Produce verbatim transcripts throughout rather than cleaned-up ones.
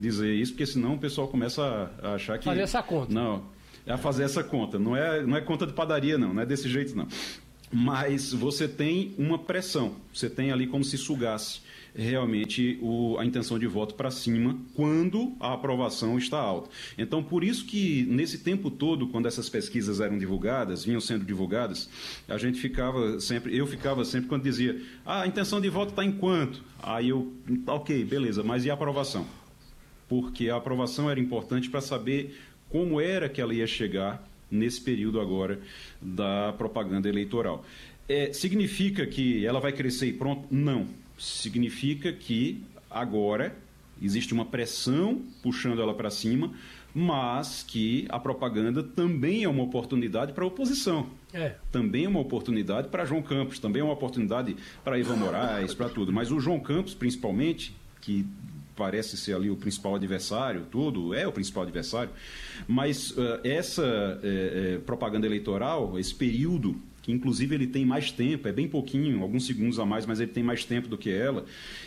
dizer isso, porque senão o pessoal começa a achar que... Fazer essa conta. Não, é a fazer essa conta. Não é, não é conta de padaria, não. Não é desse jeito, não. Mas você tem uma pressão. Você tem ali como se sugasse realmente o, a intenção de voto para cima quando a aprovação está alta. Então, por isso que nesse tempo todo, quando essas pesquisas eram divulgadas, vinham sendo divulgadas, a gente ficava sempre, eu ficava sempre quando dizia, ah, a intenção de voto está em quanto? Aí eu, ok, beleza, mas e a aprovação? Porque a aprovação era importante para saber como era que ela ia chegar nesse período agora da propaganda eleitoral. É, significa que ela vai crescer e pronto? Não. Significa que agora existe uma pressão puxando ela para cima, mas que a propaganda também é uma oportunidade para a oposição. É. Também é uma oportunidade para João Campos, também é uma oportunidade para Ivan Moraes, para tudo. Mas o João Campos, principalmente, que parece ser ali o principal adversário, tudo, é o principal adversário, mas uh, essa uh, uh, propaganda eleitoral, esse período, que inclusive ele tem mais tempo, é bem pouquinho, alguns segundos a mais, mas ele tem mais tempo do que ela,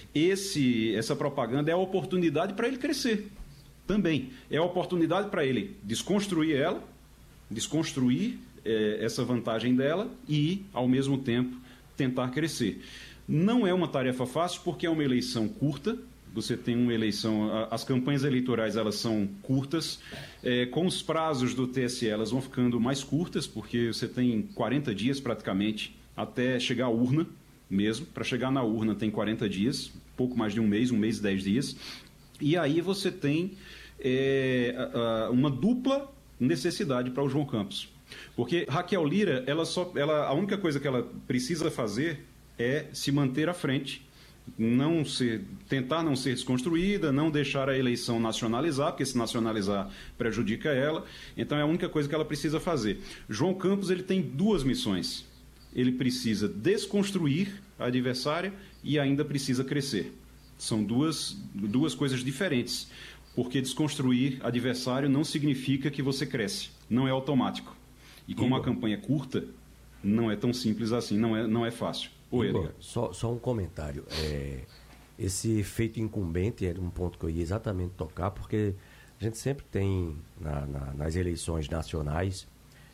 esse, essa propaganda é a oportunidade para ele crescer também. É a oportunidade para ele desconstruir ela, desconstruir eh, essa vantagem dela e, ao mesmo tempo, tentar crescer. Não é uma tarefa fácil porque é uma eleição curta. Você tem uma eleição, as campanhas eleitorais elas são curtas, é, com os prazos do T S E elas vão ficando mais curtas, porque você tem quarenta dias praticamente até chegar à urna mesmo. Para chegar na urna tem quarenta dias, pouco mais de um mês, um mês e dez dias. E aí você tem é, a, a, uma dupla necessidade para o João Campos. Porque Raquel Lira, ela só, ela, a única coisa que ela precisa fazer é se manter à frente, não ser, tentar não ser desconstruída, não deixar a eleição nacionalizar, porque se nacionalizar prejudica ela. Então é a única coisa que ela precisa fazer. João Campos ele tem duas missões. Ele precisa desconstruir a adversária e ainda precisa crescer. São duas, duas coisas diferentes, porque desconstruir adversário não significa que você cresce, não é automático. E como a campanha é curta, não é tão simples assim, não é, não é fácil. Igor, só, só um comentário. É, esse efeito incumbente era um ponto que eu ia exatamente tocar, porque a gente sempre tem na, na, nas eleições nacionais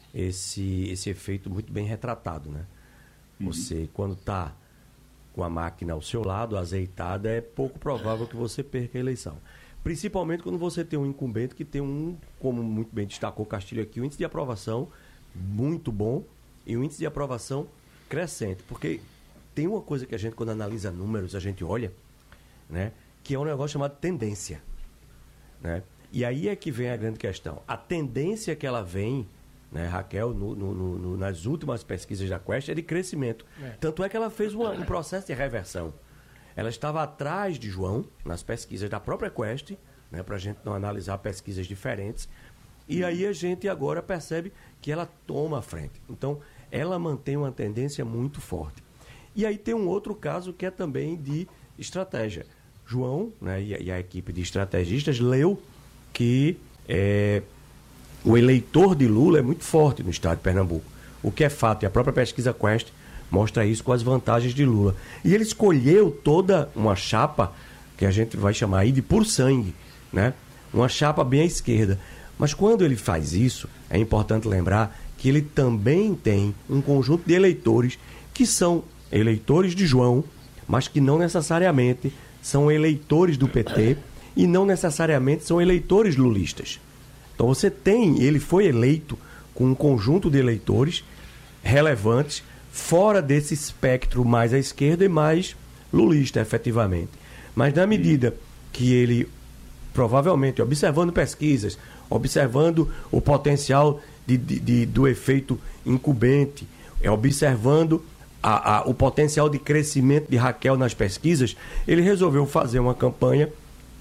esse, esse efeito muito bem retratado, né? Uhum. Você, quando está com a máquina ao seu lado, azeitada, é pouco provável que você perca a eleição. Principalmente quando você tem um incumbente que tem um, como muito bem destacou Castilho aqui, um índice de aprovação muito bom e um índice de aprovação crescente, porque tem uma coisa que a gente, quando analisa números, a gente olha, né, que é um negócio chamado tendência, né? E aí é que vem a grande questão. A tendência que ela vem, né, Raquel, no, no, no, nas últimas pesquisas da Quest, é de crescimento. É. Tanto é que ela fez uma, um processo de reversão. Ela estava atrás de João, nas pesquisas da própria Quest, né, para a gente não analisar pesquisas diferentes, e aí a gente agora percebe que ela toma a frente. Então, ela mantém uma tendência muito forte. E aí tem um outro caso que é também de estratégia. João, né, e, a, e a equipe de estrategistas leu que é, o eleitor de Lula é muito forte no estado de Pernambuco. O que é fato, e a própria pesquisa Quest mostra isso com as vantagens de Lula. E ele escolheu toda uma chapa, que a gente vai chamar aí de puro sangue, né? Uma chapa bem à esquerda. Mas quando ele faz isso, é importante lembrar que ele também tem um conjunto de eleitores que são eleitores de João, mas que não necessariamente são eleitores do P T e não necessariamente são eleitores lulistas. Então você tem, ele foi eleito com um conjunto de eleitores relevantes fora desse espectro mais à esquerda e mais lulista, efetivamente. Mas na medida que ele, provavelmente, observando pesquisas, observando o potencial de, de, de, do efeito incumbente, é observando a, a, o potencial de crescimento de Raquel nas pesquisas, ele resolveu fazer uma campanha,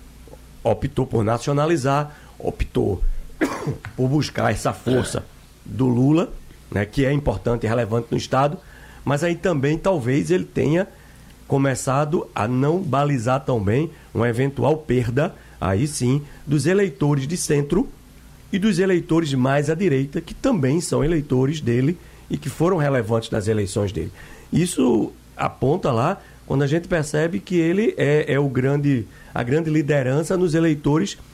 optou por nacionalizar, optou por buscar essa força do Lula, né, que é importante e relevante no Estado, mas aí também talvez ele tenha começado a não balizar tão bem uma eventual perda, aí sim, dos eleitores de centro e dos eleitores mais à direita, que também são eleitores dele e que foram relevantes nas eleições dele. Isso aponta lá quando a gente percebe que ele é, é o grande, a grande liderança nos eleitores